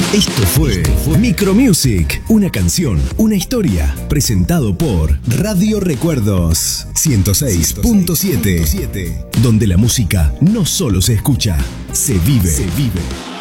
Esto fue Micromusic, una canción, una historia, presentado por Radio Recuerdos 106.7, donde la música no solo se escucha, se vive.